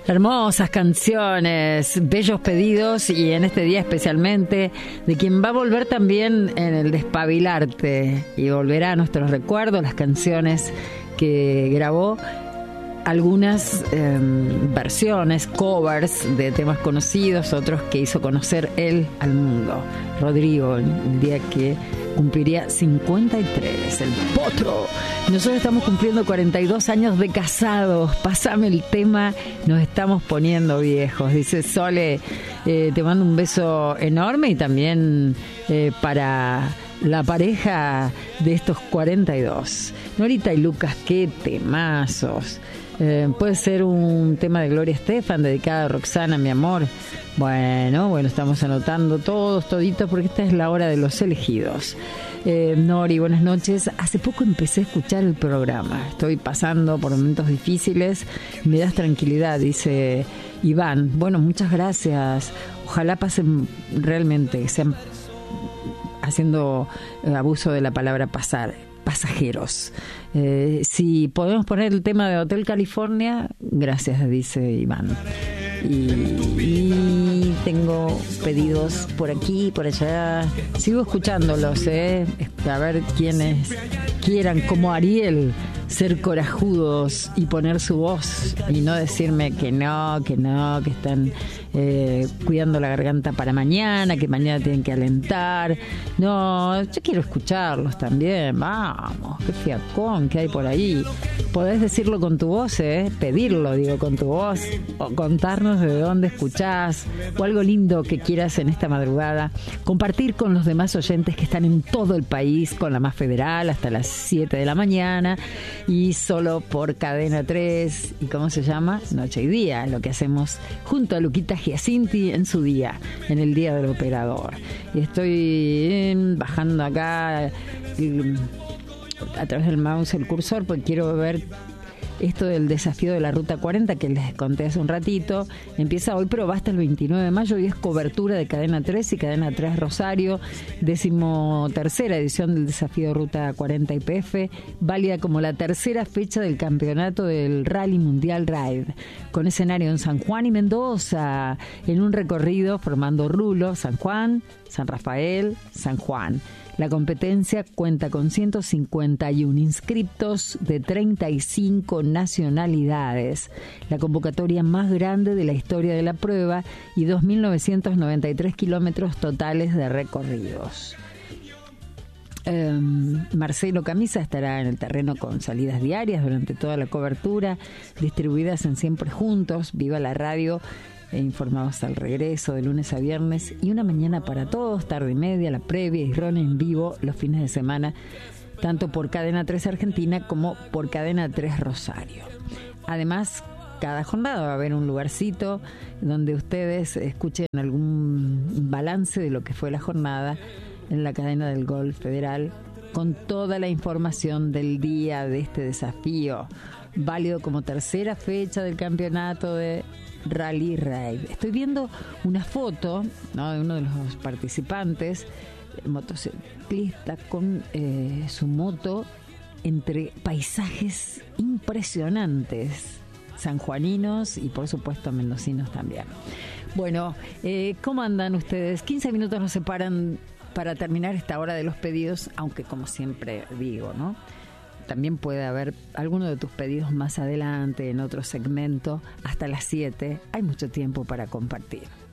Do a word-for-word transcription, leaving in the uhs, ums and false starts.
Hermosas canciones, bellos pedidos y en este día especialmente de quien va a volver también en el Despabilarte y volverá a nuestros recuerdos las canciones que grabó, algunas eh, versiones, covers de temas conocidos, otros que hizo conocer él al mundo. Rodrigo, el día que cumpliría cincuenta y tres, el potro. Nosotros estamos cumpliendo cuarenta y dos años de casados. Pásame el tema, nos estamos poniendo viejos. Dice Sole, eh, te mando un beso enorme y también eh, para la pareja de estos cuarenta y dos. Norita y Lucas, qué temazos. Eh, puede ser un tema de Gloria Estefan dedicado a Roxana, mi amor. Bueno, bueno, estamos anotando todos, toditos, porque esta es la hora de los elegidos. Eh, Nori, buenas noches. Hace poco empecé a escuchar el programa. Estoy pasando por momentos difíciles. Me das tranquilidad, dice Iván. Bueno, muchas gracias. Ojalá pasen realmente, sean haciendo abuso de la palabra pasar, pasajeros. Eh, si podemos poner el tema de Hotel California, gracias, dice Iván. Y, y tengo pedidos por aquí, por allá. Sigo escuchándolos, eh. A ver quiénes quieran, como Ariel, ser corajudos y poner su voz y no decirme que no, que no, que están eh, cuidando la garganta para mañana, que mañana tienen que alentar. No, yo quiero escucharlos también. Vamos, qué fiacón que hay por ahí. Podés decirlo con tu voz, eh, pedirlo, digo, con tu voz, o contarnos de dónde escuchás, o algo lindo que quieras en esta madrugada. Compartir con los demás oyentes que están en todo el país, con la más federal, hasta las siete de la mañana. Y solo por Cadena tres, ¿y cómo se llama? Noche y Día, lo que hacemos junto a Luquita Giacinti en su día, en el Día del Operador. Y estoy eh, bajando acá eh, a través del mouse el cursor, porque quiero ver esto del desafío de la Ruta cuarenta que les conté hace un ratito. Empieza hoy, pero va hasta el veintinueve de mayo y es cobertura de Cadena tres y Cadena tres Rosario, decimotercera edición del desafío Ruta cuarenta I P F, válida como la tercera fecha del campeonato del Rally Mundial Ride, con escenario en San Juan y Mendoza, en un recorrido formando rulo San Juan, San Rafael, San Juan. La competencia cuenta con ciento cincuenta y uno inscriptos de treinta y cinco nacionalidades, la convocatoria más grande de la historia de la prueba y dos mil novecientos noventa y tres kilómetros totales de recorridos. Eh, Marcelo Camisa estará en el terreno con salidas diarias durante toda la cobertura, distribuidas en Siempre Juntos, Viva la Radio, e informados al regreso de lunes a viernes, y una mañana para todos, tarde y media, la previa y Ron en vivo los fines de semana, tanto por Cadena tres Argentina como por Cadena tres Rosario. Además, cada jornada va a haber un lugarcito donde ustedes escuchen algún balance de lo que fue la jornada en la cadena del Golf Federal, con toda la información del día de este desafío, válido como tercera fecha del campeonato de Rally Ride. Estoy viendo una foto, ¿no?, de uno de los participantes, motociclista con eh, su moto entre paisajes impresionantes, sanjuaninos y por supuesto mendocinos también. Bueno, eh, ¿cómo andan ustedes? quince minutos nos separan para terminar esta hora de los pedidos, aunque como siempre digo, ¿no?, también puede haber alguno de tus pedidos más adelante, en otro segmento, hasta las siete. Hay mucho tiempo para compartir.